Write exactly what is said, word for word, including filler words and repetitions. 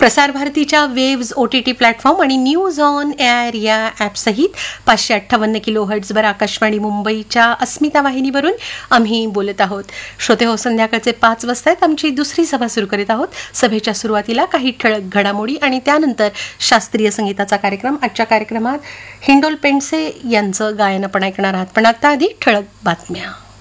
प्रसार भारतीच्या waves O T T platform आणि न्यूज ऑन एअर या ॲपसहित पाचशे अठ्ठावन्न किलो हर्ट्झवर आकाशवाणी मुंबईच्या अस्मिता वाहिनीवरून आम्ही बोलत आहोत. श्रोते हो, संध्याकाळचे पाच वाजता आहेत. आमची दुसरी सभा सुरू करीत आहोत. सभेच्या सुरुवातीला काही ठळक घडामोडी आणि त्यानंतर शास्त्रीय संगीताचा कार्यक्रम. आजच्या कार्यक्रमात हिंडोल पेंडसे यांचं गायन आपण ऐकणार आहात. पण आता आधी ठळक बातम्या.